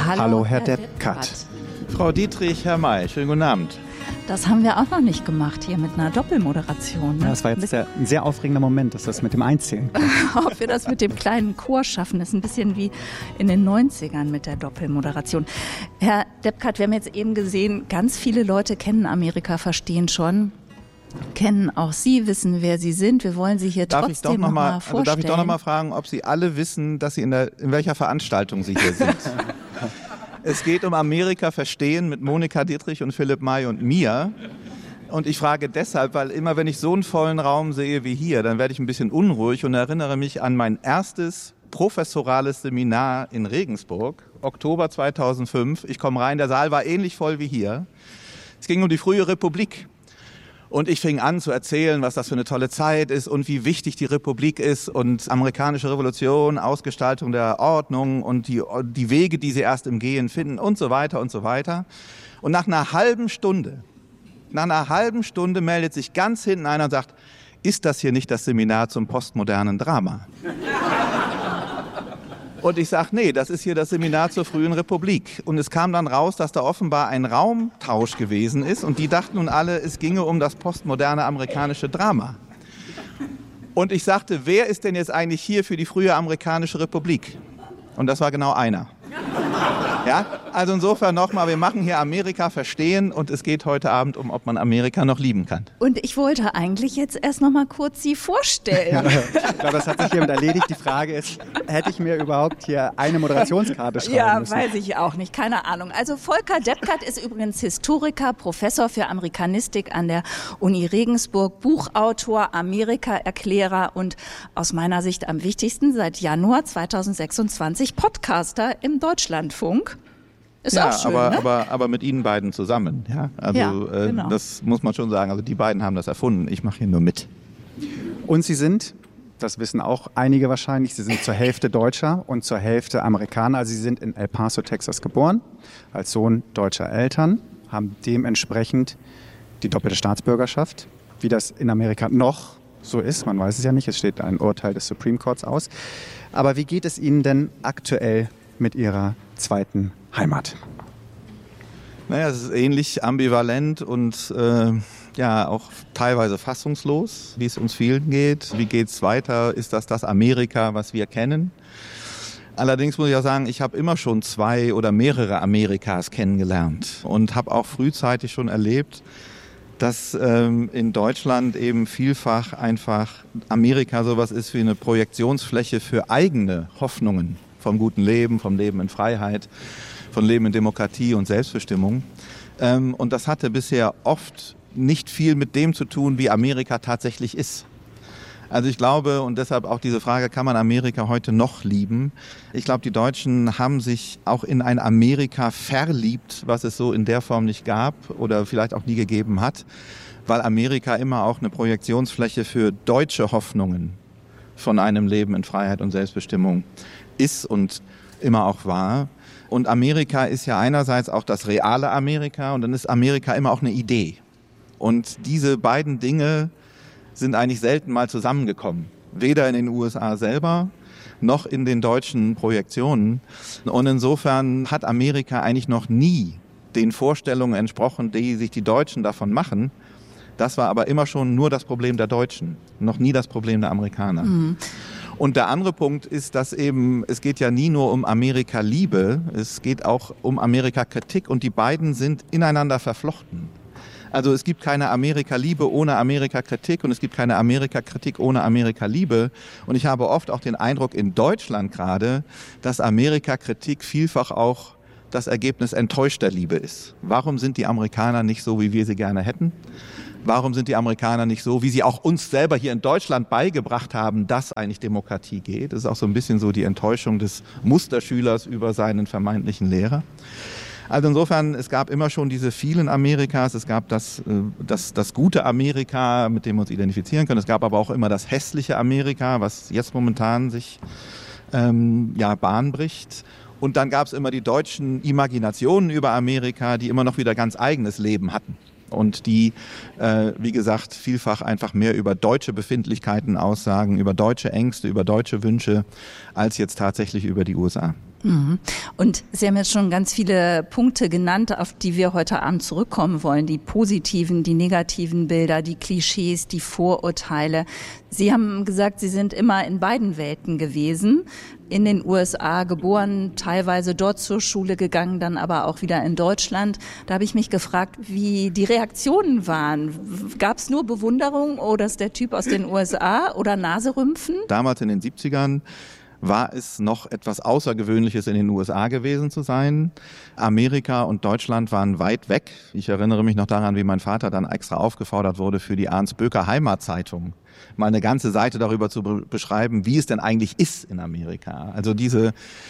Hallo, Herr Deppkat. Frau Dietrich, Herr May, schönen guten Abend. Das haben wir auch noch nicht gemacht hier mit einer Doppelmoderation. Ne? Ja, das war jetzt ein sehr aufregender Moment, dass das mit dem Einzählen kommt. Ob wir das mit dem kleinen Chor schaffen, das ist ein bisschen wie in den 90ern mit der Doppelmoderation. Herr Deppkat, wir haben jetzt eben gesehen, ganz viele Leute kennen Amerika, verstehen schon, kennen auch Sie, wissen, wer Sie sind. Wir wollen Sie hier trotzdem noch mal vorstellen. Darf ich doch noch mal fragen, ob Sie alle wissen, dass Sie in welcher Veranstaltung Sie hier sind? Es geht um Amerika verstehen mit Monika Dietrich und Philipp May und mir. Und ich frage deshalb, weil immer, wenn ich so einen vollen Raum sehe wie hier, dann werde ich ein bisschen unruhig und erinnere mich an mein erstes professorales Seminar in Regensburg, Oktober 2005. Ich komme rein, der Saal war ähnlich voll wie hier. Es ging um die frühe Republik. Und ich fing an zu erzählen, was das für eine tolle Zeit ist und wie wichtig die Republik ist und amerikanische Revolution, Ausgestaltung der Ordnung und die Wege, die sie erst im Gehen finden und so weiter und so weiter. Und nach einer halben Stunde meldet sich ganz hinten einer und sagt, ist das hier nicht das Seminar zum postmodernen Drama? Und ich sage, nee, das ist hier das Seminar zur frühen Republik. Und es kam dann raus, dass da offenbar ein Raumtausch gewesen ist. Und die dachten nun alle, es ginge um das postmoderne amerikanische Drama. Und ich sagte, wer ist denn jetzt eigentlich hier für die frühe amerikanische Republik? Und das war genau einer. Ja, also insofern nochmal, wir machen hier Amerika verstehen und es geht heute Abend um, ob man Amerika noch lieben kann. Und ich wollte eigentlich jetzt erst noch mal kurz Sie vorstellen. Ja, ich glaube, das hat sich hiermit erledigt. Die Frage ist, hätte ich mir überhaupt hier eine Moderationskarte schreiben müssen? Ja, weiß ich auch nicht, keine Ahnung. Also Volker Deppkat ist übrigens Historiker, Professor für Amerikanistik an der Uni Regensburg, Buchautor, Amerika-Erklärer und aus meiner Sicht am wichtigsten seit Januar 2026 Podcaster im Deutschlandfunk. Ist ja, auch schön, aber mit Ihnen beiden zusammen. Ja? Also ja, genau. Das muss man schon sagen. Also die beiden haben das erfunden. Ich mache hier nur mit. Und Sie sind, das wissen auch einige wahrscheinlich, Sie sind zur Hälfte Deutscher und zur Hälfte Amerikaner. Also Sie sind in El Paso, Texas geboren, als Sohn deutscher Eltern, haben dementsprechend die doppelte Staatsbürgerschaft, wie das in Amerika noch so ist. Man weiß es ja nicht, es steht ein Urteil des Supreme Courts aus. Aber wie geht es Ihnen denn aktuell mit Ihrer zweiten Heimat? Naja, es ist ähnlich ambivalent und ja auch teilweise fassungslos, wie es uns vielen geht. Wie geht's weiter? Ist das Amerika, was wir kennen? Allerdings muss ich auch sagen, ich habe immer schon 2 oder mehrere Amerikas kennengelernt und habe auch frühzeitig schon erlebt, dass in Deutschland eben vielfach einfach Amerika sowas ist wie eine Projektionsfläche für eigene Hoffnungen vom guten Leben, vom Leben in Freiheit, von Leben in Demokratie und Selbstbestimmung. Und das hatte bisher oft nicht viel mit dem zu tun, wie Amerika tatsächlich ist. Also ich glaube, und deshalb auch diese Frage, kann man Amerika heute noch lieben? Ich glaube, die Deutschen haben sich auch in ein Amerika verliebt, was es so in der Form nicht gab oder vielleicht auch nie gegeben hat, weil Amerika immer auch eine Projektionsfläche für deutsche Hoffnungen von einem Leben in Freiheit und Selbstbestimmung ist und immer auch war. Und Amerika ist ja einerseits auch das reale Amerika und dann ist Amerika immer auch eine Idee. Und diese beiden Dinge sind eigentlich selten mal zusammengekommen. Weder in den USA selber noch in den deutschen Projektionen. Und insofern hat Amerika eigentlich noch nie den Vorstellungen entsprochen, die sich die Deutschen davon machen. Das war aber immer schon nur das Problem der Deutschen, noch nie das Problem der Amerikaner. Mhm. Und der andere Punkt ist, dass eben, es geht ja nie nur um Amerika-Liebe, es geht auch um Amerika-Kritik und die beiden sind ineinander verflochten. Also es gibt keine Amerika-Liebe ohne Amerika-Kritik und es gibt keine Amerika-Kritik ohne Amerika-Liebe. Und ich habe oft auch den Eindruck in Deutschland gerade, dass Amerika-Kritik vielfach auch das Ergebnis enttäuschter Liebe ist. Warum sind die Amerikaner nicht so, wie wir sie gerne hätten? Warum sind die Amerikaner nicht so, wie sie auch uns selber hier in Deutschland beigebracht haben, dass eigentlich Demokratie geht? Das ist auch so ein bisschen so die Enttäuschung des Musterschülers über seinen vermeintlichen Lehrer. Also insofern, es gab immer schon diese vielen Amerikas, es gab das gute Amerika, mit dem wir uns identifizieren können. Es gab aber auch immer das hässliche Amerika, was jetzt momentan sich Bahn bricht. Und dann gab es immer die deutschen Imaginationen über Amerika, die immer noch wieder ganz eigenes Leben hatten. Und die, wie gesagt, vielfach einfach mehr über deutsche Befindlichkeiten aussagen, über deutsche Ängste, über deutsche Wünsche, als jetzt tatsächlich über die USA. Und Sie haben jetzt schon ganz viele Punkte genannt, auf die wir heute Abend zurückkommen wollen. Die positiven, die negativen Bilder, die Klischees, die Vorurteile. Sie haben gesagt, Sie sind immer in beiden Welten gewesen. In den USA geboren, teilweise dort zur Schule gegangen, dann aber auch wieder in Deutschland. Da habe ich mich gefragt, wie die Reaktionen waren. Gab es nur Bewunderung, oh, das ist der Typ aus den USA, oder Naserümpfen? Damals in den 70ern war es noch etwas Außergewöhnliches, in den USA gewesen zu sein. Amerika und Deutschland waren weit weg. Ich erinnere mich noch daran, wie mein Vater dann extra aufgefordert wurde, für die Arnsböker Heimatzeitung mal eine ganze Seite darüber zu beschreiben, wie es denn eigentlich ist in Amerika. Also diese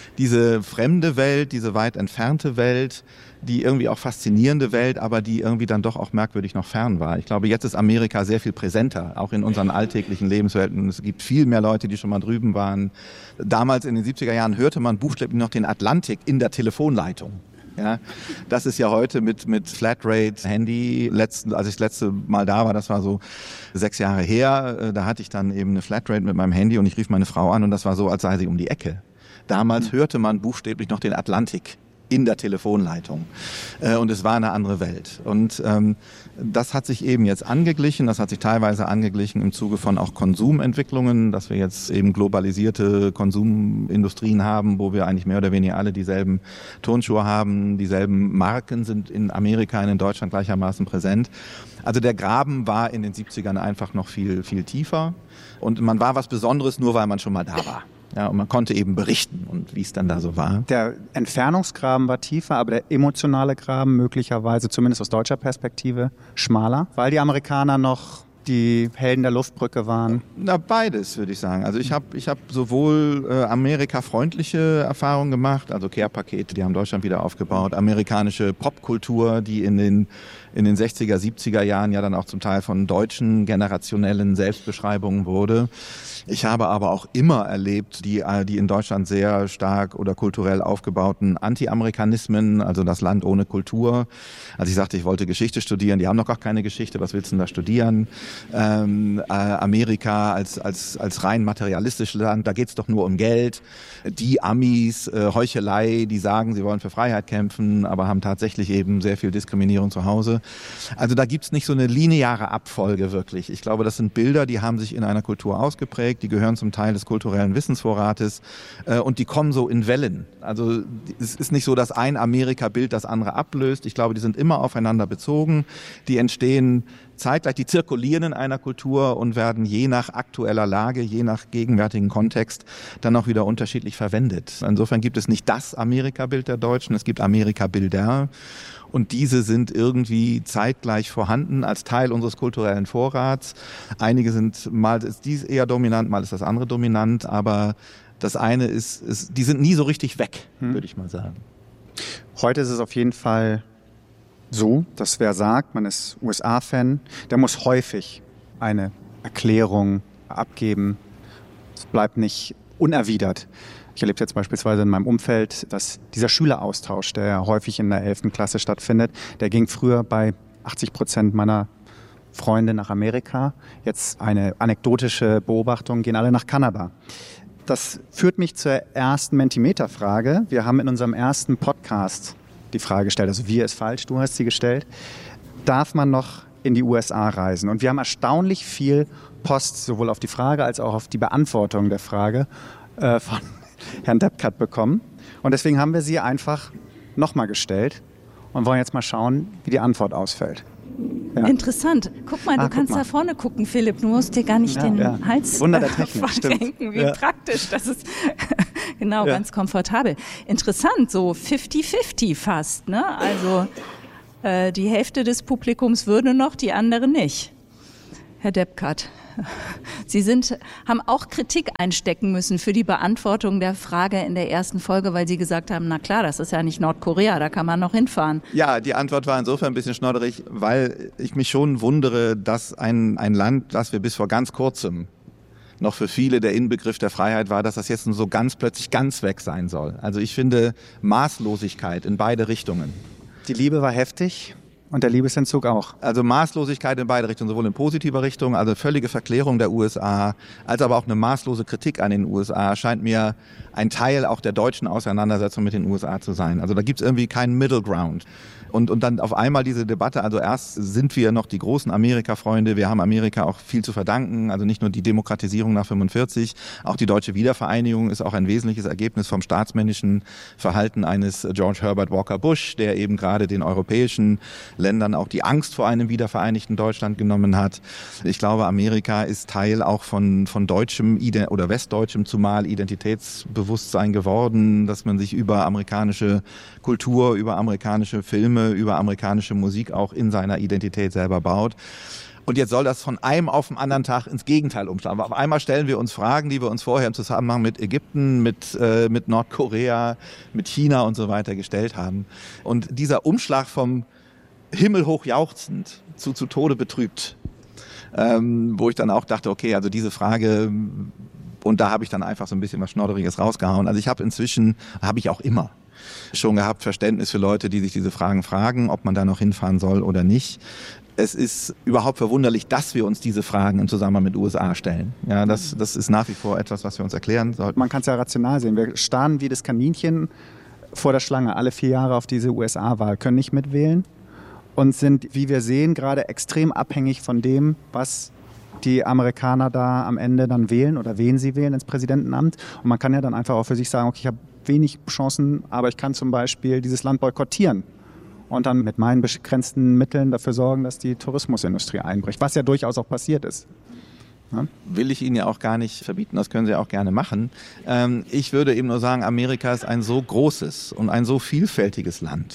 fremde Welt, diese weit entfernte Welt, die irgendwie auch faszinierende Welt, aber die irgendwie dann doch auch merkwürdig noch fern war. Ich glaube, jetzt ist Amerika sehr viel präsenter, auch in unseren alltäglichen Lebenswelten. Es gibt viel mehr Leute, die schon mal drüben waren. Damals in den 70er Jahren hörte man buchstäblich noch den Atlantik in der Telefonleitung. Ja, das ist ja heute mit Flatrate-Handy. Als ich das letzte Mal da war, das war so 6 Jahre her, da hatte ich dann eben eine Flatrate mit meinem Handy und ich rief meine Frau an und das war so, als sei sie um die Ecke. Damals hörte man buchstäblich noch den Atlantik in der Telefonleitung. Und es war eine andere Welt. Und das hat sich eben jetzt angeglichen, das hat sich teilweise angeglichen im Zuge von auch Konsumentwicklungen, dass wir jetzt eben globalisierte Konsumindustrien haben, wo wir eigentlich mehr oder weniger alle dieselben Turnschuhe haben, dieselben Marken sind in Amerika und in Deutschland gleichermaßen präsent. Also der Graben war in den 70ern einfach noch viel, viel tiefer. Und man war was Besonderes, nur weil man schon mal da war. Ja, und man konnte eben berichten und wie es dann da so war. Der Entfernungsgraben war tiefer, aber der emotionale Graben möglicherweise, zumindest aus deutscher Perspektive, schmaler, weil die Amerikaner noch die Helden der Luftbrücke waren. Na, beides, würde ich sagen. Also ich hab sowohl Amerika-freundliche Erfahrungen gemacht, also Care-Pakete, die haben Deutschland wieder aufgebaut, amerikanische Popkultur, die in den 60er, 70er Jahren ja dann auch zum Teil von deutschen generationellen Selbstbeschreibungen wurde. Ich habe aber auch immer erlebt, die in Deutschland sehr stark oder kulturell aufgebauten Anti-Amerikanismen, also das Land ohne Kultur. Als ich sagte, ich wollte Geschichte studieren, die haben noch gar keine Geschichte, was willst du denn da studieren? Amerika als rein materialistisches Land, da geht's doch nur um Geld. Die Amis, Heuchelei, die sagen, sie wollen für Freiheit kämpfen, aber haben tatsächlich eben sehr viel Diskriminierung zu Hause. Also da gibt's nicht so eine lineare Abfolge wirklich. Ich glaube, das sind Bilder, die haben sich in einer Kultur ausgeprägt, die gehören zum Teil des kulturellen Wissensvorrates und die kommen so in Wellen. Also es ist nicht so, dass ein Amerika-Bild das andere ablöst. Ich glaube, die sind immer aufeinander bezogen. Die entstehen zeitgleich, die zirkulieren in einer Kultur und werden je nach aktueller Lage, je nach gegenwärtigen Kontext dann auch wieder unterschiedlich verwendet. Insofern gibt es nicht das Amerika-Bild der Deutschen, es gibt Amerika-Bilder. Und diese sind irgendwie zeitgleich vorhanden als Teil unseres kulturellen Vorrats. Einige sind, mal ist dies eher dominant, mal ist das andere dominant, aber das eine ist die sind nie so richtig weg, würde ich mal sagen. Heute ist es auf jeden Fall so, dass wer sagt, man ist USA-Fan, der muss häufig eine Erklärung abgeben. Es bleibt nicht unerwidert. Ich erlebe jetzt beispielsweise in meinem Umfeld, dass dieser Schüleraustausch, der häufig in der 11. Klasse stattfindet, der ging früher bei 80% meiner Freunde nach Amerika. Jetzt eine anekdotische Beobachtung, gehen alle nach Kanada. Das führt mich zur ersten Mentimeter-Frage. Wir haben in unserem ersten Podcast die Frage gestellt, also wir ist falsch, du hast sie gestellt. Darf man noch in die USA reisen? Und wir haben erstaunlich viel Post, sowohl auf die Frage als auch auf die Beantwortung der Frage von Herrn Debkat bekommen. Und deswegen haben wir sie einfach nochmal gestellt und wollen jetzt mal schauen, wie die Antwort ausfällt. Ja. Interessant. Guck mal, du kannst da vorne gucken, Philipp. Du musst dir gar nicht den Hals Wunder der Technik, verrenken. Wie praktisch. Das ist genau ganz komfortabel. Interessant, so 50-50 fast. Ne? Also die Hälfte des Publikums würde noch, die andere nicht. Herr Debkat, Sie haben auch Kritik einstecken müssen für die Beantwortung der Frage in der ersten Folge, weil Sie gesagt haben, na klar, das ist ja nicht Nordkorea, da kann man noch hinfahren. Ja, die Antwort war insofern ein bisschen schnodderig, weil ich mich schon wundere, dass ein Land, das wir bis vor ganz kurzem noch für viele der Inbegriff der Freiheit war, dass das jetzt so ganz plötzlich ganz weg sein soll. Also ich finde Maßlosigkeit in beide Richtungen. Die Liebe war heftig. Und der Liebesentzug auch. Also Maßlosigkeit in beide Richtungen, sowohl in positiver Richtung, also völlige Verklärung der USA, als aber auch eine maßlose Kritik an den USA, scheint mir ein Teil auch der deutschen Auseinandersetzung mit den USA zu sein. Also da gibt's irgendwie keinen Middle Ground. Und dann auf einmal diese Debatte, also erst sind wir noch die großen Amerika-Freunde, wir haben Amerika auch viel zu verdanken, also nicht nur die Demokratisierung nach 45, auch die deutsche Wiedervereinigung ist auch ein wesentliches Ergebnis vom staatsmännischen Verhalten eines George Herbert Walker Bush, der eben gerade den europäischen Ländern auch die Angst vor einem wiedervereinigten Deutschland genommen hat. Ich glaube, Amerika ist Teil auch von deutschem oder westdeutschem zumal Identitätsbewusstsein geworden, dass man sich über amerikanische Kultur, über amerikanische Filme, über amerikanische Musik auch in seiner Identität selber baut. Und jetzt soll das von einem auf den anderen Tag ins Gegenteil umschlagen. Auf einmal stellen wir uns Fragen, die wir uns vorher im Zusammenhang mit Ägypten, mit Nordkorea, mit China und so weiter gestellt haben. Und dieser Umschlag vom himmelhoch jauchzend zu Tode betrübt, wo ich dann auch dachte, okay, also diese Frage, und da habe ich dann einfach so ein bisschen was Schnodderiges rausgehauen. Also ich habe inzwischen, habe ich auch immer schon gehabt, Verständnis für Leute, die sich diese Fragen fragen, ob man da noch hinfahren soll oder nicht. Es ist überhaupt verwunderlich, dass wir uns diese Fragen im Zusammenhang mit USA stellen. Ja, das ist nach wie vor etwas, was wir uns erklären sollten. Man kann es ja rational sehen. Wir starren wie das Kaninchen vor der Schlange alle 4 Jahre auf diese USA-Wahl, können nicht mitwählen und sind, wie wir sehen, gerade extrem abhängig von dem, was die Amerikaner da am Ende dann wählen oder wen sie wählen ins Präsidentenamt. Und man kann ja dann einfach auch für sich sagen, okay, ich habe wenig Chancen, aber ich kann zum Beispiel dieses Land boykottieren und dann mit meinen begrenzten Mitteln dafür sorgen, dass die Tourismusindustrie einbricht, was ja durchaus auch passiert ist. Ja? Will ich Ihnen ja auch gar nicht verbieten, das können Sie auch gerne machen. Ich würde eben nur sagen, Amerika ist ein so großes und ein so vielfältiges Land,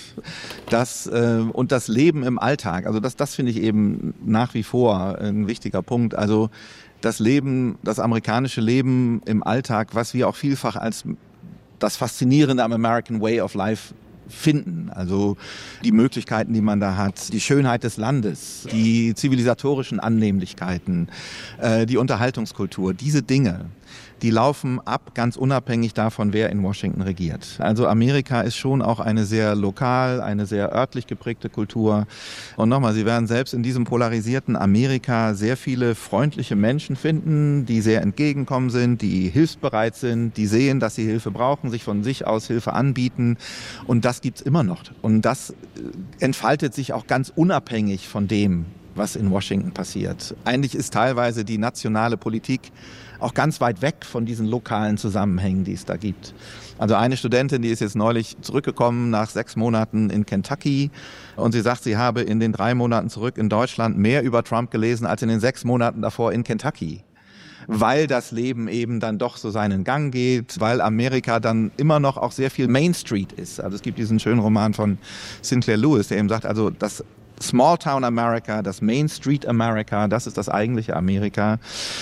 und das Leben im Alltag, also das finde ich eben nach wie vor ein wichtiger Punkt. Also das amerikanische Leben im Alltag, was wir auch vielfach als das Faszinierende am American Way of Life finden. Also die Möglichkeiten, die man da hat, die Schönheit des Landes, die zivilisatorischen Annehmlichkeiten, die Unterhaltungskultur, diese Dinge, die laufen ab, ganz unabhängig davon, wer in Washington regiert. Also Amerika ist schon auch eine sehr lokal, eine sehr örtlich geprägte Kultur. Und nochmal, Sie werden selbst in diesem polarisierten Amerika sehr viele freundliche Menschen finden, die sehr entgegenkommen sind, die hilfsbereit sind, die sehen, dass sie Hilfe brauchen, sich von sich aus Hilfe anbieten. Und das gibt's immer noch. Und das entfaltet sich auch ganz unabhängig von dem, was in Washington passiert. Eigentlich ist teilweise die nationale Politik auch ganz weit weg von diesen lokalen Zusammenhängen, die es da gibt. Also eine Studentin, die ist jetzt neulich zurückgekommen nach 6 Monaten in Kentucky und sie sagt, sie habe in den 3 Monaten zurück in Deutschland mehr über Trump gelesen als in den 6 Monaten davor in Kentucky. Weil das Leben eben dann doch so seinen Gang geht, weil Amerika dann immer noch auch sehr viel Main Street ist. Also es gibt diesen schönen Roman von Sinclair Lewis, der eben sagt, also das Small Town America, das Main Street America, das ist das eigentliche Amerika.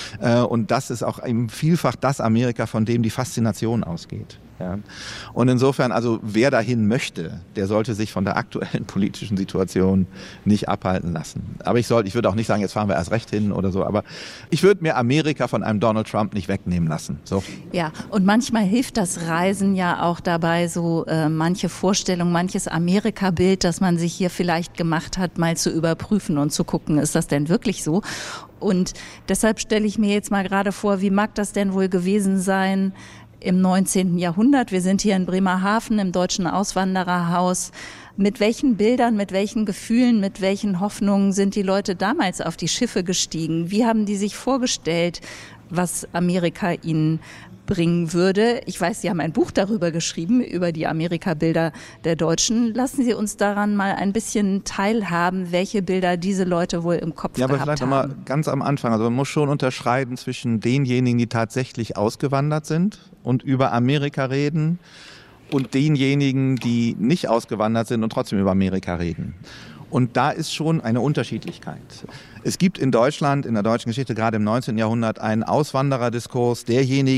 Und das ist auch eben vielfach das Amerika, von dem die Faszination ausgeht. Ja. Und insofern, also wer dahin möchte, der sollte sich von der aktuellen politischen Situation nicht abhalten lassen. Aber ich würde auch nicht sagen, jetzt fahren wir erst recht hin oder so, aber ich würde mir Amerika von einem Donald Trump nicht wegnehmen lassen. So. Ja, und manchmal hilft das Reisen ja auch dabei, so manche Vorstellung, manches Amerika-Bild, das man sich hier vielleicht gemacht hat, mal zu überprüfen und zu gucken, ist das denn wirklich so? Und deshalb stelle ich mir jetzt mal gerade vor, wie mag das denn wohl gewesen sein im 19. Jahrhundert? Wir sind hier in Bremerhaven im Deutschen Auswandererhaus. Mit welchen Bildern, mit welchen Gefühlen, mit welchen Hoffnungen sind die Leute damals auf die Schiffe gestiegen? Wie haben die sich vorgestellt, was Amerika ihnen bringen würde? Ich weiß, Sie haben ein Buch darüber geschrieben, über die Amerika-Bilder der Deutschen. Lassen Sie uns daran mal ein bisschen teilhaben, welche Bilder diese Leute wohl im Kopf gehabt haben. Ja, aber vielleicht nochmal ganz am Anfang. Also man muss schon unterscheiden zwischen denjenigen, die tatsächlich ausgewandert sind und über Amerika reden, und denjenigen, die nicht ausgewandert sind und trotzdem über Amerika reden. Und da ist schon eine Unterschiedlichkeit. Es gibt in Deutschland, in der deutschen Geschichte, gerade im 19. Jahrhundert, einen Auswandererdiskurs derjenigen,